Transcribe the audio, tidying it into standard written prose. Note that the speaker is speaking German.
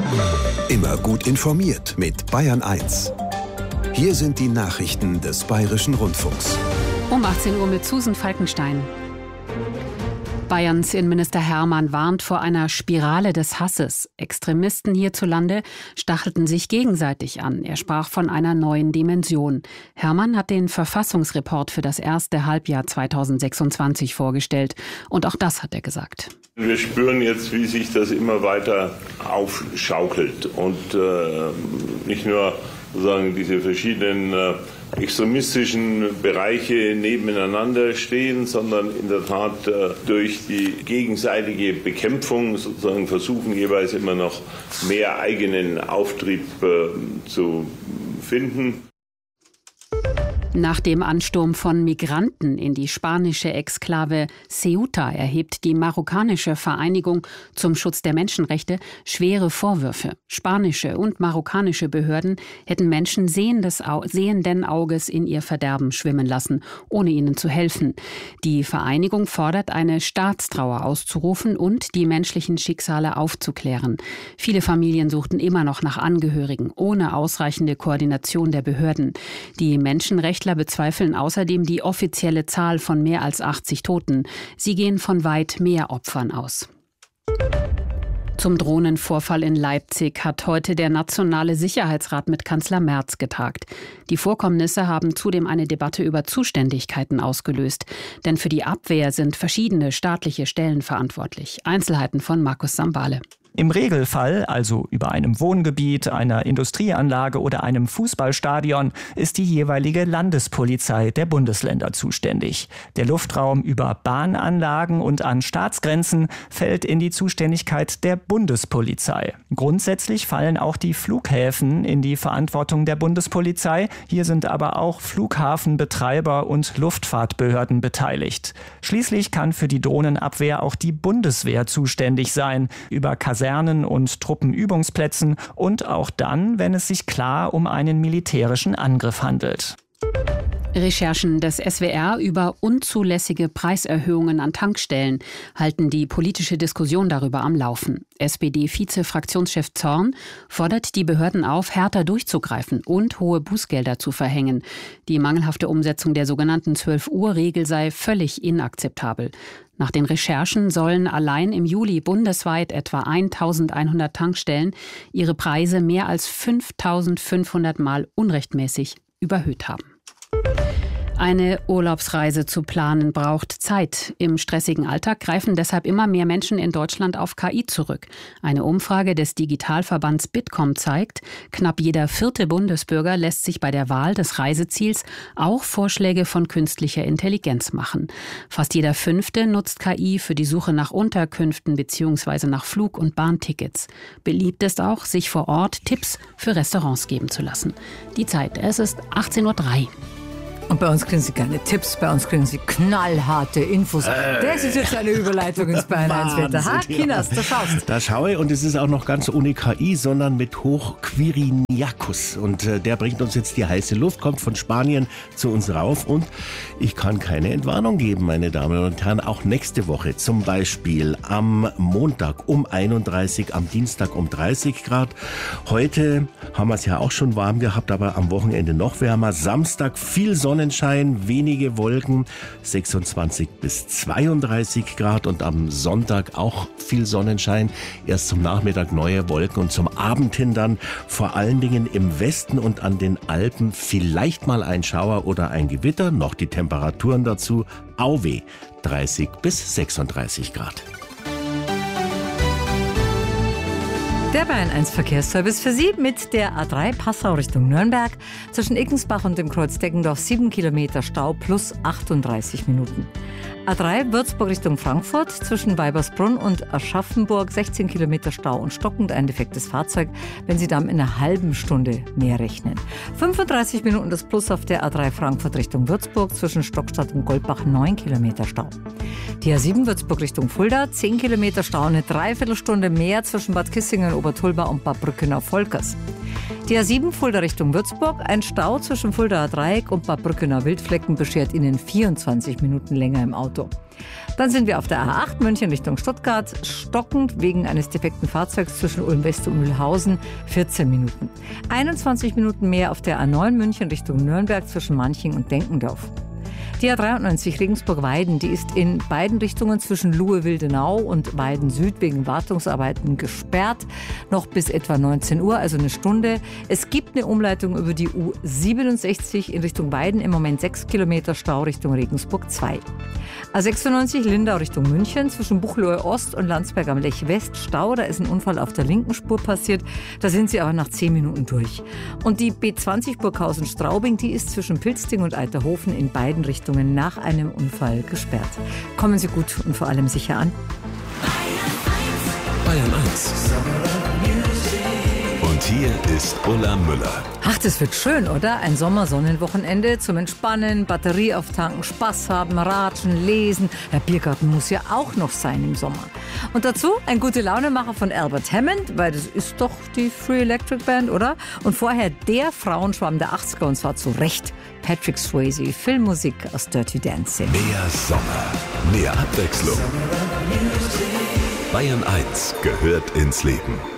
Immer gut informiert mit Bayern 1. Hier sind die Nachrichten des Bayerischen Rundfunks. Um 18 Uhr mit Susan Falkenstein. Bayerns Innenminister Hermann warnt vor einer Spirale des Hasses. Extremisten hierzulande stachelten sich gegenseitig an. Er sprach von einer neuen Dimension. Hermann hat den Verfassungsreport für das erste Halbjahr 2026 vorgestellt. Und auch das hat er gesagt. Wir spüren jetzt, wie sich das immer weiter aufschaukelt und nicht nur sozusagen diese verschiedenen extremistischen Bereiche nebeneinander stehen, sondern in der Tat durch die gegenseitige Bekämpfung sozusagen versuchen, jeweils immer noch mehr eigenen Auftrieb zu finden. Nach dem Ansturm von Migranten in die spanische Exklave Ceuta erhebt die marokkanische Vereinigung zum Schutz der Menschenrechte schwere Vorwürfe. Spanische und marokkanische Behörden hätten Menschen sehenden Auges in ihr Verderben schwimmen lassen, ohne ihnen zu helfen. Die Vereinigung fordert, eine Staatstrauer auszurufen und die menschlichen Schicksale aufzuklären. Viele Familien suchten immer noch nach Angehörigen, ohne ausreichende Koordination der Behörden. Die Menschenrechtler bezweifeln außerdem die offizielle Zahl von mehr als 80 Toten. Sie gehen von weit mehr Opfern aus. Zum Drohnenvorfall in Leipzig hat heute der Nationale Sicherheitsrat mit Kanzler Merz getagt. Die Vorkommnisse haben zudem eine Debatte über Zuständigkeiten ausgelöst. Denn für die Abwehr sind verschiedene staatliche Stellen verantwortlich. Einzelheiten von Markus Sambale. Im Regelfall, also über einem Wohngebiet, einer Industrieanlage oder einem Fußballstadion, ist die jeweilige Landespolizei der Bundesländer zuständig. Der Luftraum über Bahnanlagen und an Staatsgrenzen fällt in die Zuständigkeit der Bundespolizei. Grundsätzlich fallen auch die Flughäfen in die Verantwortung der Bundespolizei. Hier sind aber auch Flughafenbetreiber und Luftfahrtbehörden beteiligt. Schließlich kann für die Drohnenabwehr auch die Bundeswehr zuständig sein, über Kasernen und Truppenübungsplätzen und auch dann, wenn es sich klar um einen militärischen Angriff handelt. Recherchen des SWR über unzulässige Preiserhöhungen an Tankstellen halten die politische Diskussion darüber am Laufen. SPD-Vize-Fraktionschef Zorn fordert die Behörden auf, härter durchzugreifen und hohe Bußgelder zu verhängen. Die mangelhafte Umsetzung der sogenannten 12-Uhr-Regel sei völlig inakzeptabel. Nach den Recherchen sollen allein im Juli bundesweit etwa 1.100 Tankstellen ihre Preise mehr als 5.500 Mal unrechtmäßig überhöht haben. Eine Urlaubsreise zu planen braucht Zeit. Im stressigen Alltag greifen deshalb immer mehr Menschen in Deutschland auf KI zurück. Eine Umfrage des Digitalverbands Bitkom zeigt, knapp jeder 4. Bundesbürger lässt sich bei der Wahl des Reiseziels auch Vorschläge von künstlicher Intelligenz machen. Fast jeder 5. nutzt KI für die Suche nach Unterkünften bzw. nach Flug- und Bahntickets. Beliebt ist auch, sich vor Ort Tipps für Restaurants geben zu lassen. Die Zeit, es ist 18:03 Uhr. Und bei uns kriegen Sie keine Tipps, bei uns kriegen Sie knallharte Infos. Das ist jetzt eine Überleitung ins Bayern 1 Wetter. Ha, Kinas, da schaust. Da schaue ich, und es ist auch noch ganz ohne KI, sondern mit Hochquiriniacus. Und der bringt uns jetzt die heiße Luft, kommt von Spanien zu uns rauf. Und ich kann keine Entwarnung geben, meine Damen und Herren, auch nächste Woche. Zum Beispiel am Montag um 31, am Dienstag um 30 Grad. Heute haben wir es ja auch schon warm gehabt, aber am Wochenende noch wärmer. Samstag viel Sonnenschein, wenige Wolken, 26 bis 32 Grad, und am Sonntag auch viel Sonnenschein. Erst zum Nachmittag neue Wolken und zum Abend hin dann vor allen Dingen im Westen und an den Alpen vielleicht mal ein Schauer oder ein Gewitter. Noch die Temperaturen dazu, auweh, 30 bis 36 Grad. Der Bayern 1 Verkehrsservice für Sie mit der A3 Passau Richtung Nürnberg. Zwischen Ickensbach und dem Kreuz Deggendorf 7 Kilometer Stau plus 38 Minuten. A3 Würzburg Richtung Frankfurt zwischen Weibersbrunn und Aschaffenburg 16 Kilometer Stau und stockend ein defektes Fahrzeug, wenn Sie dann in einer halben Stunde mehr rechnen. 35 Minuten das Plus auf der A3 Frankfurt Richtung Würzburg zwischen Stockstadt und Goldbach 9 Kilometer Stau. Die A7 Würzburg Richtung Fulda 10 Kilometer Stau, eine Dreiviertelstunde mehr zwischen Bad Kissingen, Obertulba und Bad Brückenau-Volkers. Die A7 Fulda Richtung Würzburg. Ein Stau zwischen Fuldaer Dreieck und Bad Brückener Wildflecken beschert Ihnen 24 Minuten länger im Auto. Dann sind wir auf der A8 München Richtung Stuttgart. Stockend wegen eines defekten Fahrzeugs zwischen Ulm-West und Mühlhausen 14 Minuten. 21 Minuten mehr auf der A9 München Richtung Nürnberg zwischen Manching und Denkendorf. Die A93 Regensburg-Weiden, die ist in beiden Richtungen zwischen Luhe-Wildenau und Weiden Süd wegen Wartungsarbeiten gesperrt. Noch bis etwa 19 Uhr, also eine Stunde. Es gibt eine Umleitung über die U67 in Richtung Weiden. Im Moment 6 Kilometer Stau Richtung Regensburg 2. A96 Lindau Richtung München zwischen Buchloe Ost und Landsberg am Lech West Stau. Da ist ein Unfall auf der linken Spur passiert. Da sind Sie aber nach 10 Minuten durch. Und die B20 Burghausen-Straubing, die ist zwischen Pilzding und Eiterhofen in beiden Richtungen nach einem Unfall gesperrt. Kommen Sie gut und vor allem sicher an. Bayern 1. Und hier ist Ulla Müller. Ach, das wird schön, oder? Ein Sommersonnenwochenende zum Entspannen, Batterie auftanken, Spaß haben, ratschen, lesen. Der Biergarten muss ja auch noch sein im Sommer. Und dazu ein Gute-Laune-Macher von Albert Hammond, weil das ist doch die Free Electric Band, oder? Und vorher der Frauenschwamm der 80er, und zwar zu Recht. Patrick Swayze, Filmmusik aus Dirty Dancing. Mehr Sommer, mehr Abwechslung. Bayern 1 gehört ins Leben.